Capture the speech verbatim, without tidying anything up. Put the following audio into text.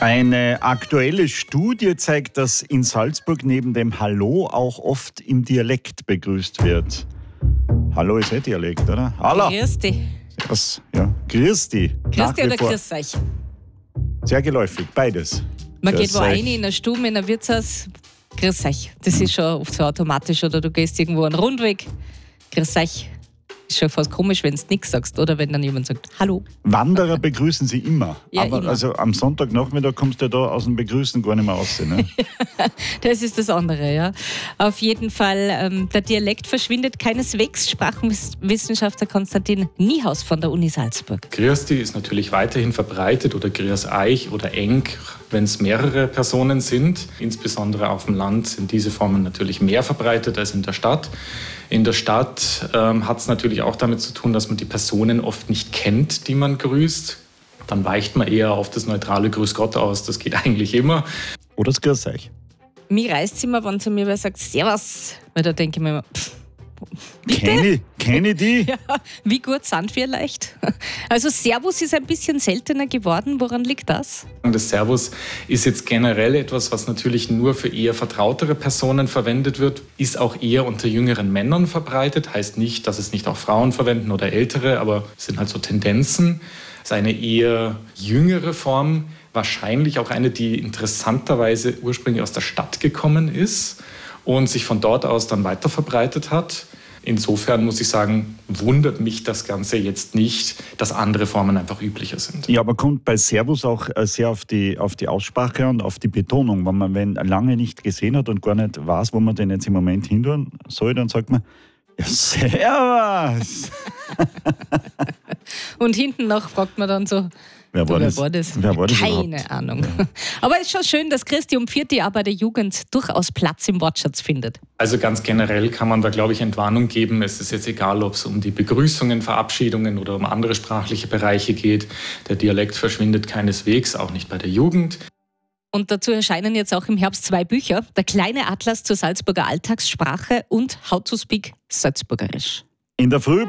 Eine aktuelle Studie zeigt, dass in Salzburg neben dem Hallo auch oft im Dialekt begrüßt wird. Hallo ist eh Dialekt, oder? Hallo! Grüß dich. Was? Ja. Grüß dich. Grüß dich oder grüß euch? Sehr geläufig, beides. Man Grüß geht wo euch. rein, in eine Stube, in ein Wirtshaus, grüß euch. Das ist schon oft so automatisch. Oder du gehst irgendwo einen Rundweg, grüß euch. Ist schon fast komisch, wenn du nichts sagst oder wenn dann jemand sagt Hallo. Wanderer begrüßen sie immer. Ja, aber immer. Also am Sonntagnachmittag kommst du ja da aus dem Begrüßen gar nicht mehr raus. Ne? Das ist das andere, ja. Auf jeden Fall, ähm, der Dialekt verschwindet keineswegs. Sprachwissenschaftler Konstantin Niehaus von der Uni Salzburg. Grüß dich ist natürlich weiterhin verbreitet oder Grüß euch oder eng, wenn es mehrere Personen sind. Insbesondere auf dem Land sind diese Formen natürlich mehr verbreitet als in der Stadt. In der Stadt ähm, hat es natürlich auch damit zu tun, dass man die Personen oft nicht kennt, die man grüßt. Dann weicht man eher auf das neutrale Grüß Gott aus. Das geht eigentlich immer. Oder das Grüß euch. Mir reißt es immer, wenn zu mir wer sagt Servus. Weil da denke ich mir immer, pff, bitte? Kenn ich, kenn ich die? Ja, wie gut sind wir leicht? Also Servus ist ein bisschen seltener geworden. Woran liegt das? Das Servus ist jetzt generell etwas, was natürlich nur für eher vertrautere Personen verwendet wird, ist auch eher unter jüngeren Männern verbreitet. Heißt nicht, dass es nicht auch Frauen verwenden oder ältere, aber es sind halt so Tendenzen. Es ist eine eher jüngere Form, wahrscheinlich auch eine, die interessanterweise ursprünglich aus der Stadt gekommen ist und sich von dort aus dann weiter verbreitet hat. Insofern muss ich sagen, wundert mich das Ganze jetzt nicht, dass andere Formen einfach üblicher sind. Ja, aber kommt bei Servus auch äh, sehr auf die, auf die Aussprache und auf die Betonung. Wenn man wenn lange nicht gesehen hat und gar nicht weiß, wo man den jetzt im Moment hintun soll, dann sagt man, ja, Servus! Und hinten noch fragt man dann so, Wer war, du, wer das? war das? Wer war das Keine überhaupt? Ahnung. Ja. Aber es ist schon schön, dass Christi um vierte Jahr bei der Jugend durchaus Platz im Wortschatz findet. Also ganz generell kann man da, glaube ich, Entwarnung geben. Es ist jetzt egal, ob es um die Begrüßungen, Verabschiedungen oder um andere sprachliche Bereiche geht. Der Dialekt verschwindet keineswegs, auch nicht bei der Jugend. Und dazu erscheinen jetzt auch im Herbst zwei Bücher. Der kleine Atlas zur Salzburger Alltagssprache und How to Speak Salzburgerisch. In der Früh